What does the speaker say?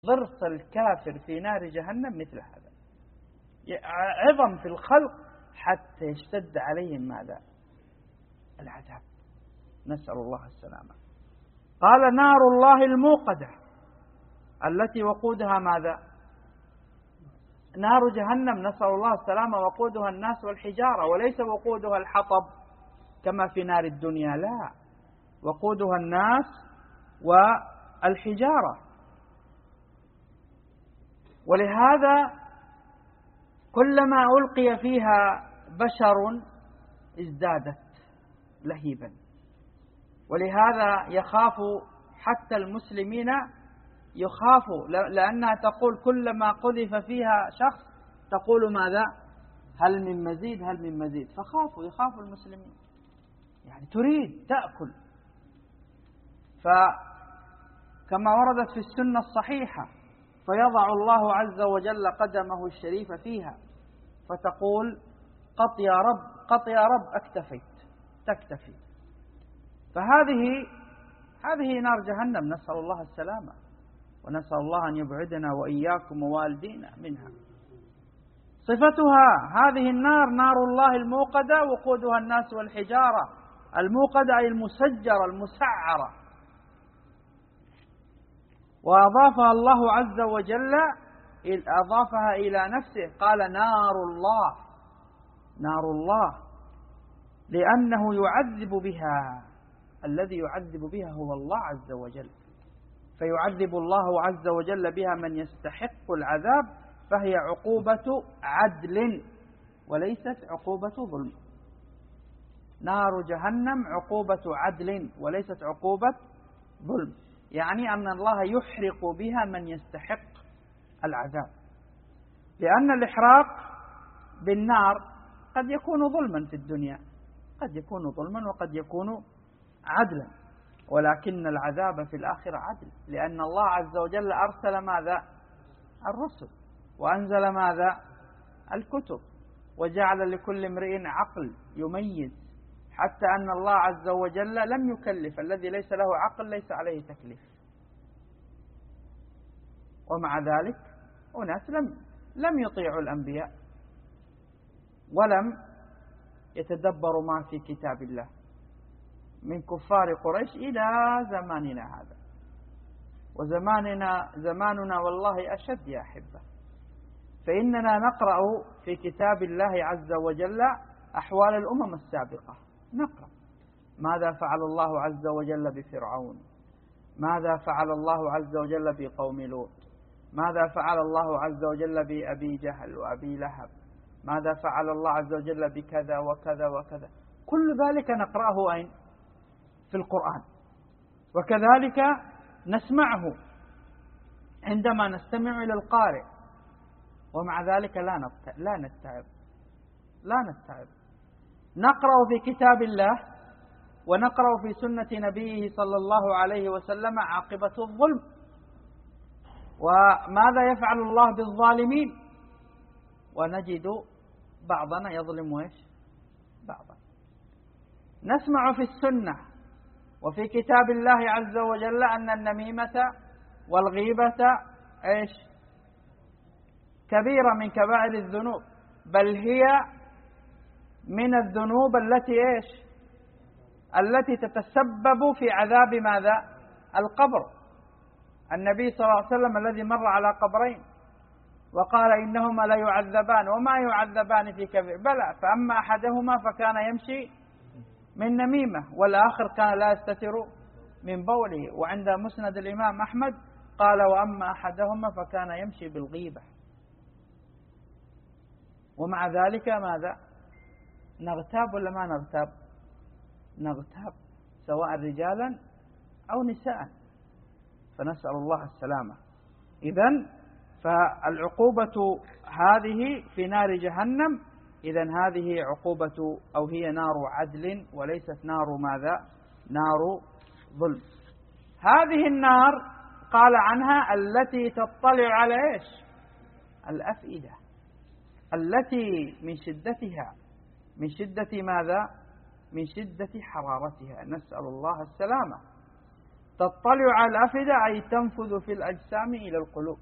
ضرس الكافر في نار جهنم مثل هذا، عظم في الخلق حتى يشتد عليهم ماذا؟ العذاب، نسأل الله السلامة. قال نار الله الموقدة التي وقودها ماذا؟ نار جهنم، نسأل الله السلامة، وقودها الناس والحجارة، وليس وقودها الحطب كما في نار الدنيا، لا، وقودها الناس والحجارة. ولهذا كلما ألقي فيها بشر ازدادت لهيبا، ولهذا يخاف حتى المسلمين، يخافوا، لأنها تقول كلما قذف فيها شخص تقول ماذا؟ هل من مزيد، هل من مزيد، يخافوا المسلمين، يعني تريد تأكل. فكما وردت في السنة الصحيحة فيضع الله عز وجل قدمه الشريفة فيها فتقول قط يا رب، قط يا رب، أكتفيت، تكتفي. هذه نار جهنم، نسأل الله السلامة، ونسأل الله أن يبعدنا وإياكم ووالدينا منها. صفتها هذه النار نار الله الموقدة، وقودها الناس والحجارة. الموقدة أي المسجرة المسعرة. وأضافها الله عز وجل، أضافها إلى نفسه، قال نار الله، نار الله، لأنه يعذب بها، الذي يعذب بها هو الله عز وجل، فيعذب الله عز وجل بها من يستحق العذاب، فهي عقوبة عدل وليست عقوبة ظلم. نار جهنم عقوبة عدل وليست عقوبة ظلم، يعني أن الله يحرق بها من يستحق العذاب، لأن الإحراق بالنار قد يكون ظلما في الدنيا، قد يكون ظلما وقد يكون عدلا، ولكن العذاب في الآخرة عدل، لأن الله عز وجل أرسل ماذا؟ الرسل، وأنزل ماذا؟ الكتب، وجعل لكل امرئ عقل يميز، حتى أن الله عز وجل لم يكلف الذي ليس له عقل، ليس عليه تكليف. ومع ذلك أناس لم يطيعوا الأنبياء ولم يتدبروا ما في كتاب الله، من كفار قريش إلى زماننا هذا، زماننا والله أشد يا أحبة، فإننا نقرأ في كتاب الله عز وجل أحوال الأمم السابقة، نقرأ ماذا فعل الله عز وجل بفرعون، ماذا فعل الله عز وجل بقوم لوط، ماذا فعل الله عز وجل بأبي جهل وأبي لهب، ماذا فعل الله عز وجل بكذا وكذا وكذا، كل ذلك نقرأه أين؟ في القرآن. وكذلك نسمعه عندما نستمع إلى القارئ، ومع ذلك لا نتعب. نقرأ في كتاب الله ونقرأ في سنة نبيه صلى الله عليه وسلم عاقبة الظلم، وماذا يفعل الله بالظالمين، ونجد بعضنا يظلم بعضا. نسمع في السنة وفي كتاب الله عز وجل أن النميمة والغيبة كبيرة من كبائر الذنوب، بل هي من الذنوب التي تتسبب في عذاب ماذا؟ القبر. النبي صلى الله عليه وسلم الذي مر على قبرين وقال إنهما لا يعذبان وما يعذبان في كبير، بلى، فأما أحدهما فكان يمشي من نميمة، والآخر كان لا يستتر من بوله. وعند مسند الإمام أحمد قال وأما أحدهما فكان يمشي بالغيبة. ومع ذلك ماذا؟ نغتاب ولا ما نغتاب؟ نغتاب، سواء رجالا أو نساء، فنسأل الله السلامة. إذن فالعقوبة هذه في نار جهنم، إذن هذه عقوبة أو هي نار عدل وليست نار ماذا؟ نار ظلم. هذه النار قال عنها التي تطلع على الأفئدة، التي من شدتها، من شدة ماذا؟ من شدة حرارتها، نسأل الله السلامة. تطلع على الأفئدة أي تنفذ في الأجسام إلى القلوب.